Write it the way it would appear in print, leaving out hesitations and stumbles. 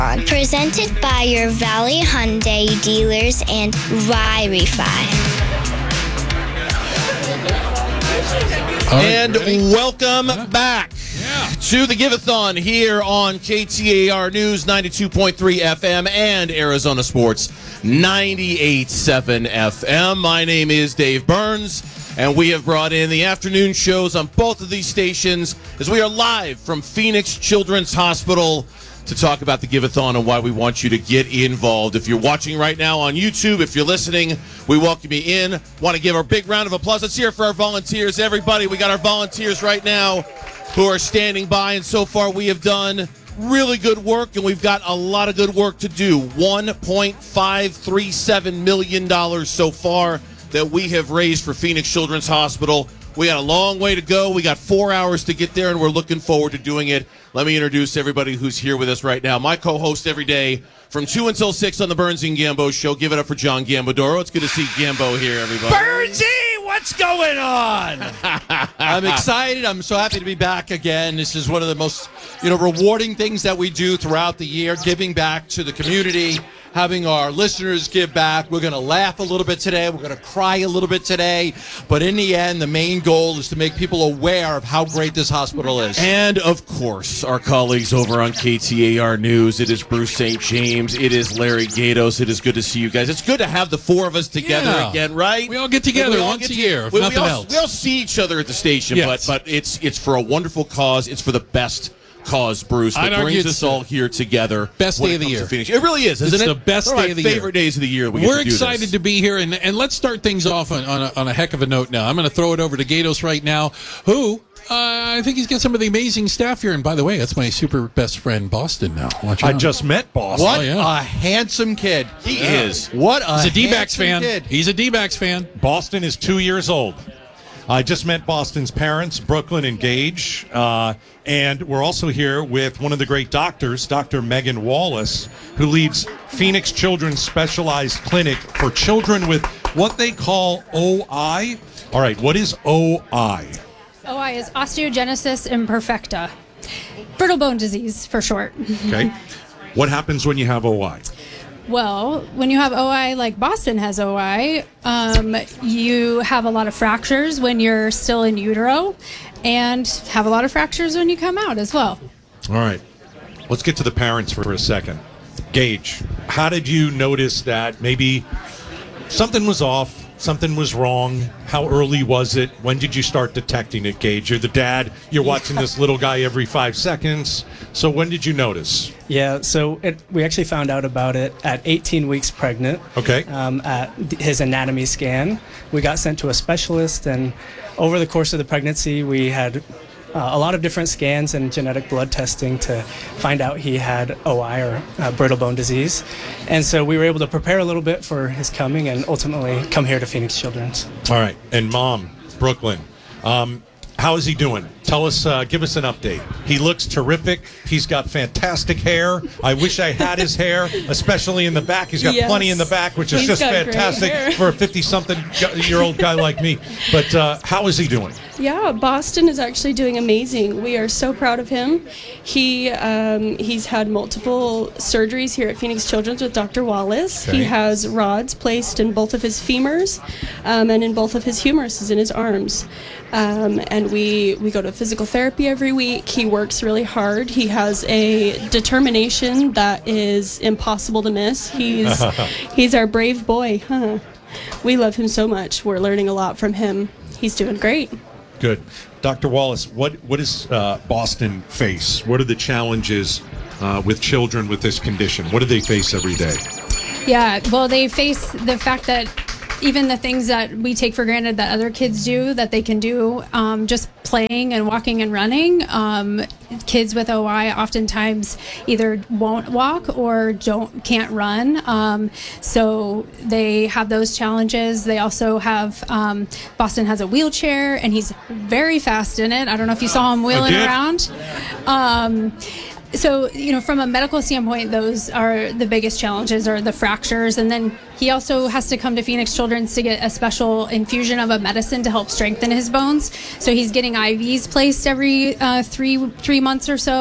Presented by your Valley Hyundai dealers and Wi-Fi. And welcome back to the Give-A-Thon here on KTAR News 92.3 FM and Arizona Sports 98.7 FM. My name is Dave Burns, and we have brought in the afternoon shows on both of these stations as we are live from Phoenix Children's Hospital to talk about the Give-A-Thon and why we want you to get involved. If you're watching right now on YouTube, if you're listening, we welcome you in. Want to give a big round of applause. Let's hear it for our volunteers. Everybody, we got our volunteers right now who are standing by, and so far we have done really good work, and we've got a lot of good work to do. $1.537 million so far that we have raised for Phoenix Children's Hospital. We got a long way to go. We got 4 hours to get there, and we're looking forward to doing it. Let me introduce everybody who's here with us right now. My co-host every day from 2 until 6 on the Burns and Gambo Show. Give it up for John Gambadoro. It's good to see Gambo here, everybody. Burnsy, what's going on? I'm excited. I'm so happy to be back again. This is one of the most, rewarding things that we do throughout the year, giving back to the community, having our listeners give back. We're going to laugh a little bit today. We're going to cry a little bit today. But in the end, the main goal is to make people aware of how great this hospital is. And, of course, our colleagues over on KTAR News. It is Bruce St. James. It is Larry Gatos. It is good to see you guys. It's good to have the four of us together again, right? We all get together once a year, if nothing else. We all see each other at the station, but it's for a wonderful cause. It's for the best cause, Bruce, that brings us all here together. Best day of the year. It really is, isn't it? It's the best day of the year. Favorite days of the year. We're excited to be here, and let's start things off on a heck of a note now. I'm going to throw it over to Gatos right now, who I think he's got some of the amazing staff here. And by the way, that's my super best friend, Boston, now. I just met Boston. What a handsome kid. He is. What a He's a D-backs fan. kid. He's a D-backs fan. Boston is 2 years old. I just met Boston's parents, Brooklyn and Gage, and we're also here with one of the great doctors, Dr. Megan Wallace, who leads Phoenix Children's Specialized Clinic for children with what they call OI. All right, what is OI? OI is osteogenesis imperfecta, brittle bone disease for short. Okay. What happens when you have OI? Well, when you have OI like Boston has OI, you have a lot of fractures when you're still in utero and have a lot of fractures when you come out as well. All right. Let's get to the parents for a second. Gage, how did you notice that maybe something was off? Something was wrong. How early was it? When did you start detecting it, Gage? You're the dad. You're watching this little guy every 5 seconds. So when did you notice? Yeah, so we actually found out about it at 18 weeks pregnant. Okay. At his anatomy scan. We got sent to a specialist, and over the course of the pregnancy, we had a lot of different scans and genetic blood testing to find out he had OI, or brittle bone disease. And so we were able to prepare a little bit for his coming and ultimately come here to Phoenix Children's. All right. And Mom, Brooklyn, how is he doing? Tell us, give us an update. He looks terrific. He's got fantastic hair. I wish I had his hair, especially in the back. He's got plenty in the back, which is just fantastic for a 50-something-year-old guy like me. But how is he doing? Yeah, Boston is actually doing amazing. We are so proud of him. He's had multiple surgeries here at Phoenix Children's with Dr. Wallace. Okay. He has rods placed in both of his femurs and in both of his humeruses in his arms. And we go to physical therapy every week. He works really hard. He has a determination that is impossible to miss. He's our brave boy, huh? We love him so much. We're learning a lot from him. He's doing great. Good. Dr. Wallace, what does Boston face? What are the challenges with children with this condition? What do they face every day? Yeah, well, they face the fact that even the things that we take for granted that other kids do, that they can do, just playing and walking and running. Kids with OI oftentimes either won't walk or can't run. So they have those challenges. They also have, Boston has a wheelchair, and he's very fast in it. I don't know if you saw him wheeling around. So, from a medical standpoint, those are the biggest challenges, are the fractures. And then he also has to come to Phoenix Children's to get a special infusion of a medicine to help strengthen his bones. So he's getting IVs placed every 3 months or so.